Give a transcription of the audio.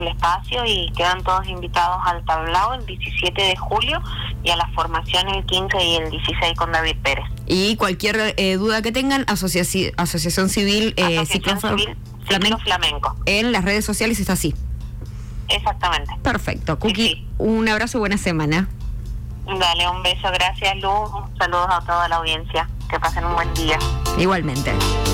el espacio y quedan todos invitados al tablao el 17 de julio y a la formación el 15 y el 16 con David Pérez. Y cualquier duda que tengan, Asociación Civil Ciclo Flamenco. En las redes sociales está así. Exactamente. Perfecto. Cookie, sí. Un abrazo, buena semana. Dale, un beso, gracias Luz, saludos a toda la audiencia, que pasen un buen día. Igualmente.